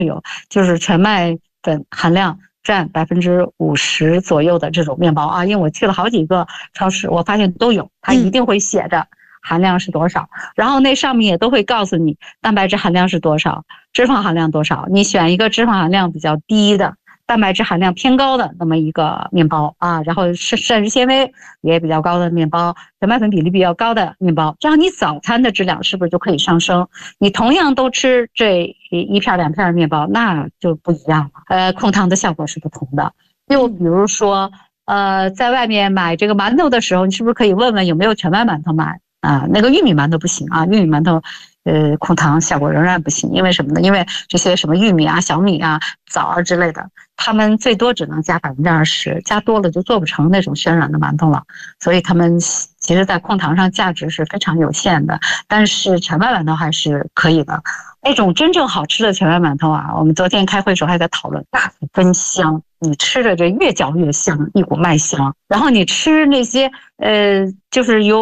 有，就是全麦粉含量占50%左右的这种面包啊。因为我去了好几个超市，我发现都有，它一定会写着含量是多少，然后那上面也都会告诉你蛋白质含量是多少，脂肪含量多少，你选一个脂肪含量比较低的，蛋白质含量偏高的那么一个面包啊，然后膳食纤维也比较高的面包，全麦粉比例比较高的面包，这样你早餐的质量是不是就可以上升？你同样都吃这1片2片的面包，那就不一样了，控糖的效果是不同的。又比如说，在外面买这个馒头的时候，你是不是可以问问有没有全麦馒头买啊？那个玉米馒头不行啊，玉米馒头控糖效果仍然不行，因为什么呢？因为这些什么玉米啊、小米啊、枣啊之类的，他们最多只能加20%，加多了就做不成那种暄软的馒头了。所以他们其实在控糖上价值是非常有限的，但是全麦馒头还是可以的。那种真正好吃的全麦馒头啊，我们昨天开会时候还在讨论，那真香，你吃着这越嚼越香，一股麦香。然后你吃那些就是有